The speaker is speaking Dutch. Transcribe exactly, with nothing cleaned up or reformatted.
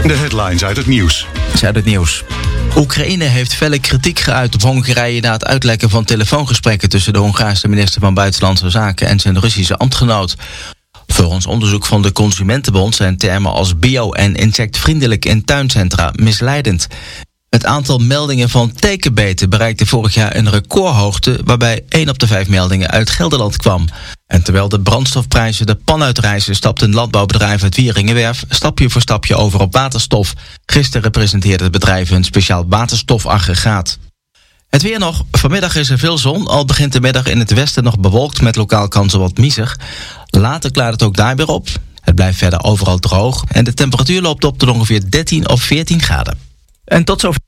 De headlines uit het nieuws. Uit het nieuws. Oekraïne heeft felle kritiek geuit op Hongarije na het uitlekken van telefoongesprekken tussen de Hongaarse minister van Buitenlandse Zaken en zijn Russische ambtgenoot. Volgens onderzoek van de Consumentenbond zijn termen als bio- en insectvriendelijk in tuincentra misleidend. Het aantal meldingen van tekenbeten bereikte vorig jaar een recordhoogte, waarbij één op de vijf meldingen uit Gelderland kwam. En terwijl de brandstofprijzen de pan uitreizen, stapt een landbouwbedrijf uit Wieringenwerf stapje voor stapje over op waterstof. Gisteren presenteerde het bedrijf een speciaal waterstofaggregaat. Het weer nog. Vanmiddag is er veel zon, al begint de middag in het westen nog bewolkt met lokaal kans op wat misig. Later klaart het ook daar weer op. Het blijft verder overal droog en de temperatuur loopt op tot ongeveer dertien of veertien graden. En tot zover.